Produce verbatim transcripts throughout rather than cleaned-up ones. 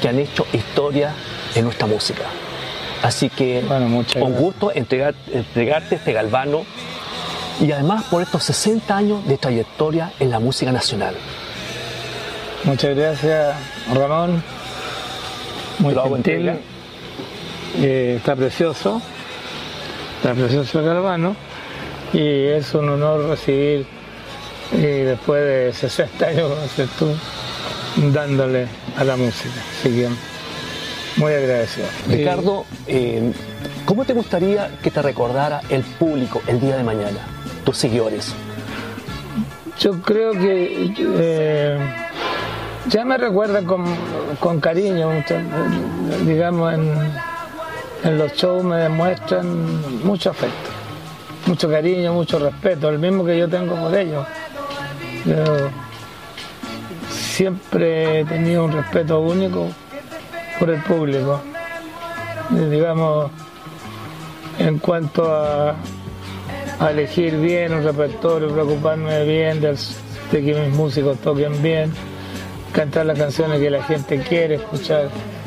que han hecho historia en nuestra música. Así que bueno, un gusto entregar, entregarte este galvano y además por estos sesenta años de trayectoria en la música nacional. Muchas gracias, Ramón. Muy gentil. Eh, está precioso. Está precioso el galvano. Y es un honor recibir, y después de sesenta años, como haces tú, dándole a la música. Así que muy agradecido. Ricardo, eh, ¿cómo te gustaría que te recordara el público el día de mañana, tus seguidores? Yo creo que eh, ya me recuerdan con, con cariño, digamos, en, en los shows me demuestran mucho afecto, mucho cariño, mucho respeto, el mismo que yo tengo por ellos. Yo siempre he tenido un respeto único por el público, digamos, en cuanto a, a elegir bien un repertorio, preocuparme bien de, de que mis músicos toquen bien, cantar las canciones que la gente quiere escuchar.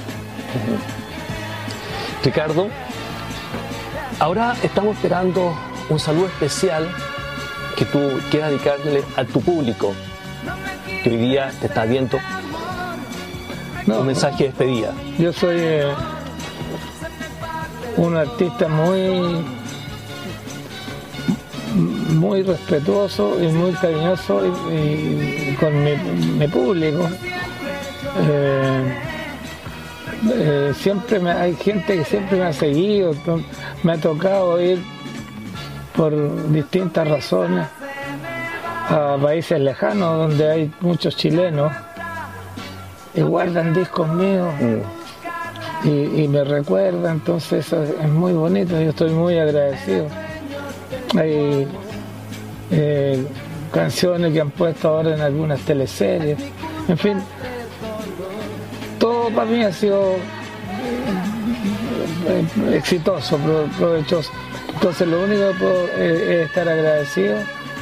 Ricardo, ahora estamos esperando un saludo especial que tú quieras dedicarle a tu público que hoy día te está viendo. No, un mensaje de despedida. Yo soy eh, un artista muy muy respetuoso y muy cariñoso y, y con mi, mi público. Eh, eh, siempre me, hay gente que siempre me ha seguido, me ha tocado ir por distintas razones a países lejanos donde hay muchos chilenos y guardan discos míos mm. y, y me recuerdan, entonces eso es muy bonito, yo estoy muy agradecido. Hay eh, canciones que han puesto ahora en algunas teleseries, en fin, todo para mí ha sido eh, exitoso, provechoso. Entonces lo único que puedo es, es estar agradecido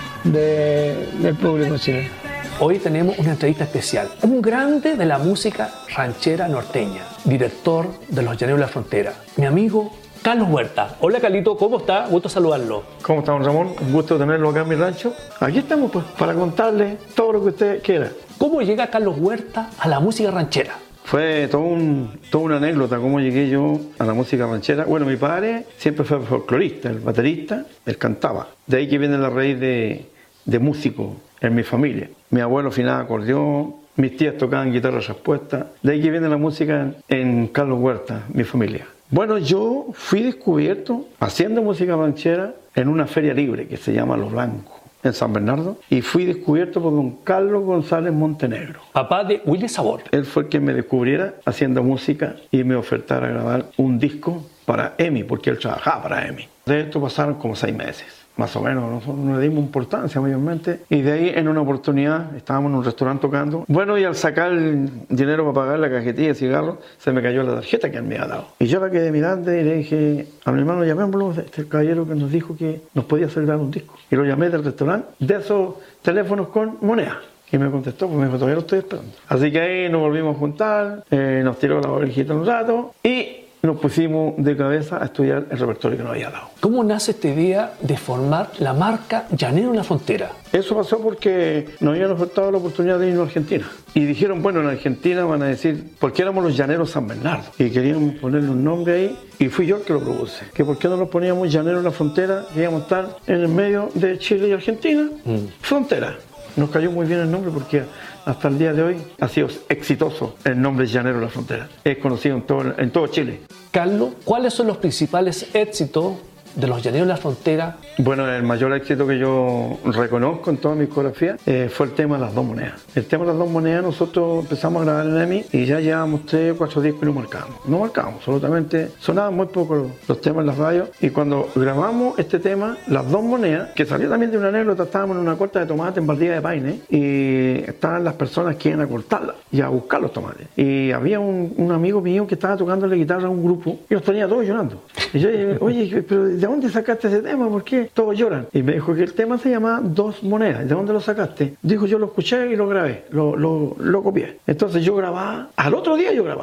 de, del público chileno. Hoy tenemos una entrevista especial, un grande de la música ranchera norteña, director de Los Llaneros de la Frontera, mi amigo Carlos Huerta. Hola Carlito, ¿cómo está? Gusto saludarlo. ¿Cómo está, don Ramón? Un gusto tenerlo acá en mi rancho. Aquí estamos pues para contarle todo lo que usted quiera. ¿Cómo llega Carlos Huerta a la música ranchera? Fue todo un, toda una anécdota cómo llegué yo a la música ranchera. Bueno, mi padre siempre fue folclorista, el baterista, él cantaba. De ahí que viene la raíz de, de músico en mi familia. Mi abuelo afinaba acordeón, mis tías tocaban guitarra respuesta. De ahí que viene la música en, en Carlos Huerta, mi familia. Bueno, yo fui descubierto haciendo música ranchera en una feria libre que se llama Los Blancos, en San Bernardo, y fui descubierto por don Carlos González Montenegro. Papá de Willy Sabor. Él fue el que me descubriera haciendo música y me ofertara grabar un disco para EMI, porque él trabajaba para EMI. De esto pasaron como seis meses, más o menos. Nosotros no le dimos importancia mayormente, y de ahí en una oportunidad estábamos en un restaurante tocando. Bueno, y al sacar el dinero para pagar la cajetilla de cigarros, se me cayó la tarjeta que él me había dado. Y yo la quedé mirando y le dije a mi hermano, llamémoslo, este caballero que nos dijo que nos podía hacer grabar un disco. Y lo llamé del restaurante, de esos teléfonos con moneda. Y me contestó, pues me dijo, todavía lo estoy esperando. Así que ahí nos volvimos a juntar, eh, nos tiró la orejita un rato y nos pusimos de cabeza a estudiar el repertorio que nos había dado. ¿Cómo nace esta idea de formar la marca Llanero en la Frontera? Eso pasó porque nos habían ofertado la oportunidad de irnos a Argentina. Y dijeron, bueno, en Argentina van a decir, ¿por qué éramos los Llaneros San Bernardo? Y queríamos ponerle un nombre ahí, y fui yo el que lo propuse. Que por qué no nos poníamos Llanero en la Frontera, que íbamos a estar en el medio de Chile y Argentina, mm. frontera. Nos cayó muy bien el nombre porque hasta el día de hoy ha sido exitoso el nombre Llanero de la Frontera. Es conocido en todo, en todo Chile. Carlos, ¿cuáles son los principales éxitos de los Llaneros de la Frontera? Bueno, el mayor éxito que yo reconozco en toda mi discografía eh, fue el tema de Las Dos Monedas. El tema de Las Dos Monedas nosotros empezamos a grabar en EMI y ya llevábamos tres o cuatro discos y no marcábamos. No marcábamos, absolutamente. Sonaban muy poco los, los temas en las radios. Y cuando grabamos este tema, Las Dos Monedas, que salió también de una anécdota, estábamos en una corta de tomate en Valdivia de Paine y estaban las personas que iban a cortarla y a buscar los tomates. Y había un, un amigo mío que estaba tocando la guitarra a un grupo y los tenía todos llorando. Y yo dije, oye, pero ¿de dónde sacaste ese tema? ¿Por qué todos lloran? Y me dijo que el tema se llama Dos Monedas. ¿De dónde lo sacaste? Dijo, yo lo escuché y lo grabé, lo, lo, lo copié. Entonces yo grababa, al otro día yo grababa.